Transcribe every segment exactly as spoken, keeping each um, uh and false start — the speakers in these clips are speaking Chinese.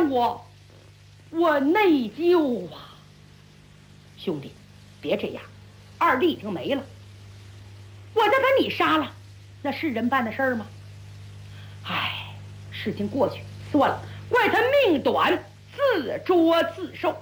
让我我内疚啊！兄弟，别这样，二弟已经没了，我再把你杀了，那是人办的事儿吗？唉，事情过去算了，怪他命短，自作自受。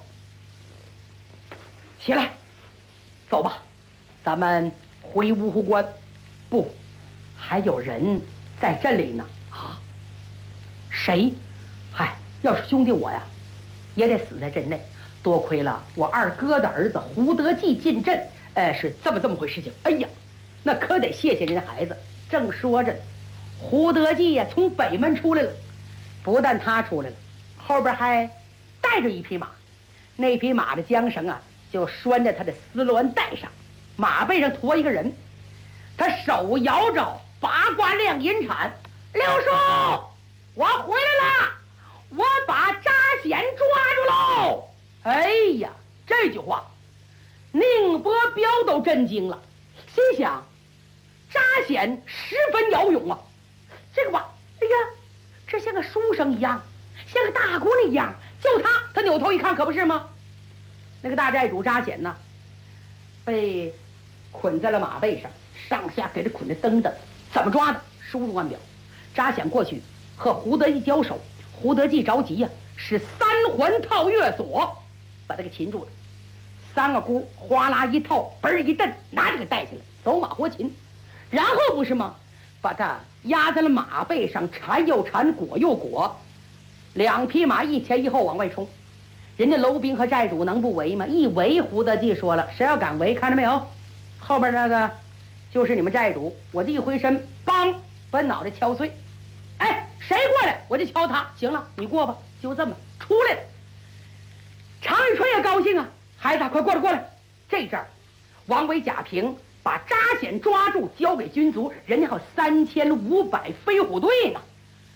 起来，走吧，咱们回芜湖关。不，还有人在镇里呢。啊？谁？嗨，要是兄弟我呀，也得死在镇内。多亏了我二哥的儿子胡德记进镇，呃，是这么这么回事情。哎呀，那可得谢谢您的孩子。正说着，胡德记呀从北门出来了。不但他出来了，后边还带着一匹马。那匹马的缰绳啊，就拴在他的丝鸾带上，马背上驮一个人。他手摇着八卦亮银铲，六叔，我回来了，我把扎显抓住喽！哎呀，这句话，宁波彪都震惊了，心想，扎显十分骁勇啊，这个吧，哎呀，这像个书生一样，像个大姑娘一样，就他，他扭头一看，可不是吗？那个大寨主扎显呢，被捆在了马背上。上下给他捆得蹬蹬，怎么抓的？书中按表。扎显过去和胡德记交手，胡德记着急呀、啊，使三环套月锁把他给擒住了。三个箍哗啦一套，嘣儿一蹬，拿着给带起来，走马活擒。然后不是吗？把他压在了马背上，缠又缠，裹又裹，两匹马一前一后往外冲。人家楼兵和寨主能不围吗？一围，胡德记说了，谁要敢围，看着没有？后边那个。就是你们寨主，我这一回身，梆，把脑袋敲碎。哎，谁过来我就敲他。行了，你过吧，就这么出来了。常遇春也高兴啊，孩子，快过来过来。这阵儿，王维、贾平把扎显抓住，交给军卒，人家还有三千五百飞虎队呢。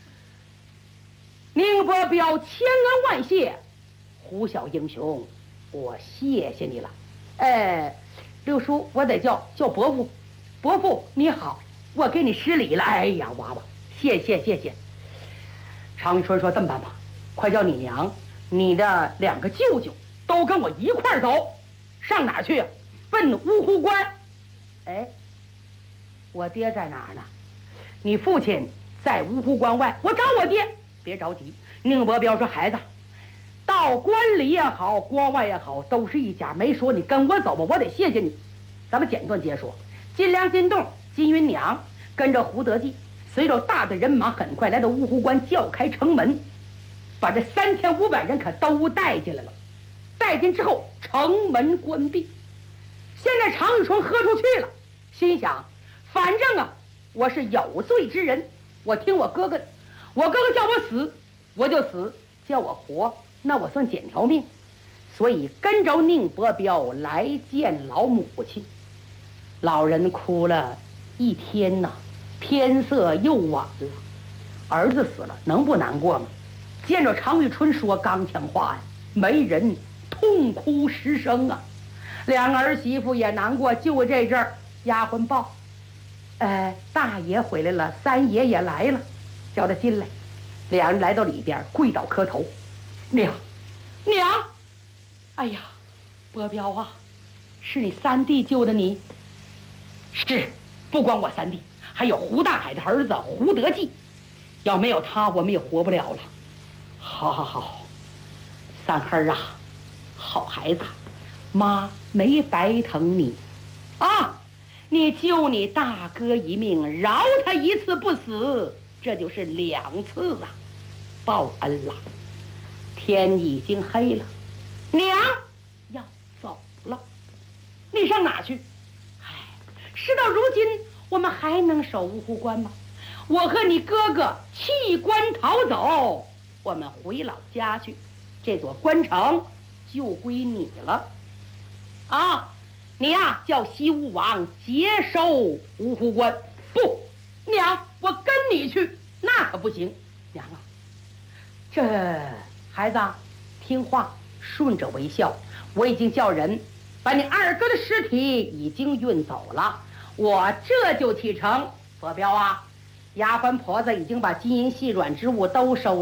宁波彪千恩万谢，胡小英雄，我谢谢你了。哎，六叔，我得叫叫伯父。伯父你好，我给你施礼了。哎呀，娃娃，谢谢谢谢。常遇春说：“这么办吧，快叫你娘、你的两个舅舅都跟我一块儿走，上哪儿去呀、啊？奔芜湖关。”哎，我爹在哪儿呢？你父亲在芜湖关外，我找我爹。别着急，宁伯彪说：“孩子，到关里也好，关外也好，都是一家。没说你跟我走吧，我得谢谢你。咱们简短接说。”金梁、金洞、金云娘跟着胡德记，随着大队人马，很快来到芜湖关，叫开城门，把这三千五百人可都带进来了。带进之后，城门关闭。现在常遇春喝出去了，心想：反正啊，我是有罪之人，我听我哥哥的，我哥哥叫我死，我就死；叫我活，那我算捡条命。所以跟着宁伯彪来见老母亲。老人哭了一天呐，天色又晚了，儿子死了，能不难过吗？见着常遇春说刚强话呀，没人痛哭失声啊。两个儿媳妇也难过，就这阵儿，丫鬟报，呃，大爷回来了，三爷也来了，叫他进来。两人来到里边，跪倒磕头，娘，娘，哎呀，伯彪啊，是你三弟救的你。是，不光我三弟，还有胡大海的儿子胡德记，要没有他，我们也活不了了。好好好，三孩啊，好孩子，妈没白疼你啊！你救你大哥一命，饶他一次不死，这就是两次啊，报恩了。天已经黑了，娘要走了，你上哪去？事到如今，我们还能守芜湖关吗？我和你哥哥弃关逃走，我们回老家去，这座关城就归你了。啊，你呀、啊、叫西吴王接收芜湖关。不，娘，我跟你去，那可不行。娘啊，这孩子听话，顺着为孝。我已经叫人把你二哥的尸体已经运走了。我这就启程。伯彪啊，丫鬟婆子已经把金银细软之物都收